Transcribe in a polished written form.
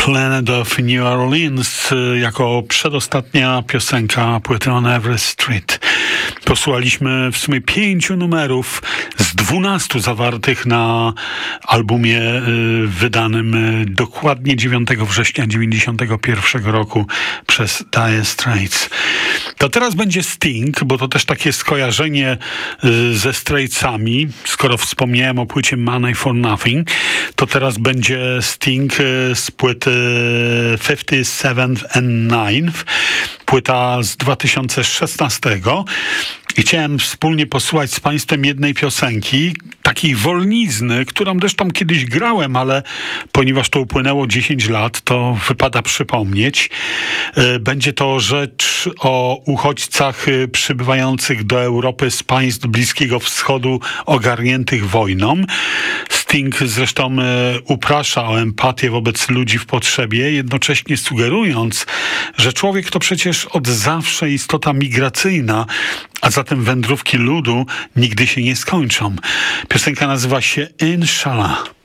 Planet of New Orleans jako przedostatnia piosenka płyty On Every Street. Posłuchaliśmy w sumie 5 numerów z 12 zawartych na albumie wydanym dokładnie 9 września 1991 roku przez Dire Straits. To teraz będzie Sting, bo to też takie skojarzenie ze Straitsami. Skoro wspomniałem o płycie Money for Nothing, to teraz będzie Sting z płyty 57 and 9, płyta z 2016. I chciałem wspólnie posłuchać z Państwem jednej piosenki, takiej wolnizny, którą zresztą kiedyś grałem, ale ponieważ to upłynęło 10 lat, to wypada przypomnieć. Będzie to rzecz o uchodźcach przybywających do Europy z państw Bliskiego Wschodu ogarniętych wojną. Sting zresztą uprasza o empatię wobec ludzi w potrzebie, jednocześnie sugerując, że człowiek to przecież od zawsze istota migracyjna, a zatem wędrówki ludu nigdy się nie skończą. Piosenka nazywa się Inshallah.